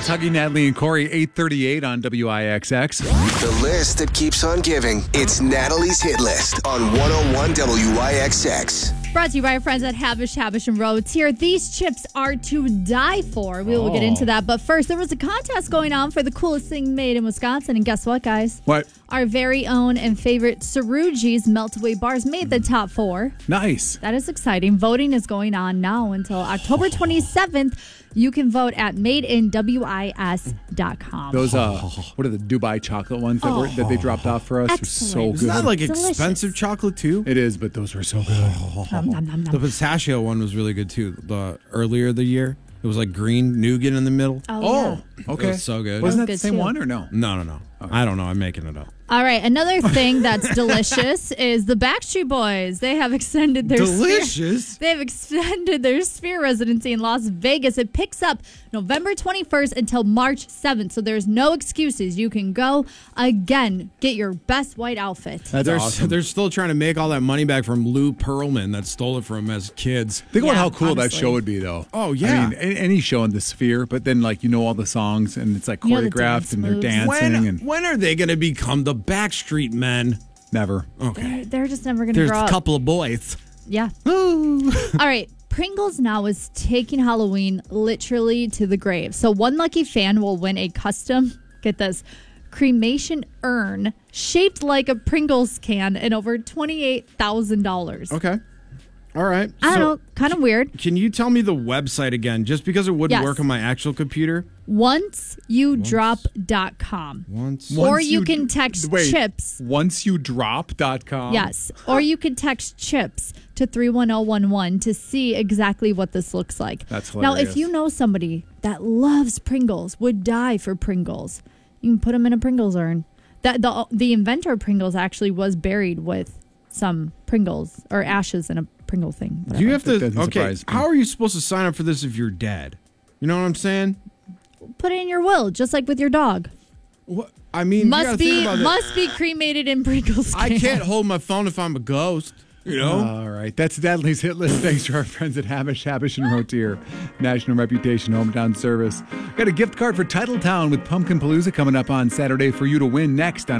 It's Huggy, Natalie, and Corey, 8:38 on WIXX. The list that keeps on giving. It's Natalie's Hit List on 101 WIXX. Brought to you by our friends at Habish and Rhodes here. These chips are to die for. We will get into that. But first, there was a contest going on for the coolest thing made in Wisconsin. And guess what, guys? What? Our very own and favorite Cerrugi's Melt-Away Bars made the top 4. Nice. That is exciting. Voting is going on now until October 27th. You can vote at madeinwis.com. Those, what are the Dubai chocolate ones that they dropped off for us? They're so good. Isn't that like Delicious. expensive chocolate too? It is, but those were so good. Nom, nom, nom, nom. The pistachio one was really good too. The earlier the year, it was like green nougat in the middle. Oh, yeah. Okay. It was so good. Wasn't that That the was same good, too. one or no? No. I don't know. I'm making it up. All right, another thing that's delicious is the Backstreet Boys. They have extended their Delicious? They have extended their Sphere residency in Las Vegas. It picks up November 21st until March 7th, so there's no excuses. You can go again, get your best white outfit. That's awesome. They're still trying to make all that money back from Lou Pearlman that stole it from them as kids. Think about Yeah, how cool that honestly. show would be, though. Oh, yeah. I mean, any show in the Sphere, but then, like, all the songs, and it's, like, You know the choreographed, dance and they're moves. dancing, When are they going to become the Backstreet Men? never. Okay. They're just never going to There's grow a up. couple of boys. Yeah. All right. Pringles now is taking Halloween literally to the grave. So one lucky fan will win a custom, get this, cremation urn shaped like a Pringles can and over $28,000. Okay. All right. I don't know. Kind of weird. Can you tell me the website again? Just because it wouldn't Yes. work on my actual computer. OnceYouDrop.com. Or you can text chips. OnceYouDrop.com. Yes. Or you can text chips to 31011 to see exactly what this looks like. That's Now, hilarious. if you know somebody that loves Pringles, would die for Pringles, you can put them in a Pringles urn. The inventor of Pringles actually was buried with some Pringles or ashes in a Pringle thing. Do you have That to? doesn't Okay. surprise me. How are you supposed to sign up for this if you're dead? You know what I'm saying? Put it in your will, just like with your dog. What? I mean, you gotta think about it. Must be cremated in Pringles. I can. can't hold my phone if I'm a ghost. You know. All right. That's Natalie's Hit List. Thanks to our friends at Habish and Rotier. National reputation, hometown service. Got a gift card for Titletown with Pumpkin Palooza coming up on Saturday for you to win next on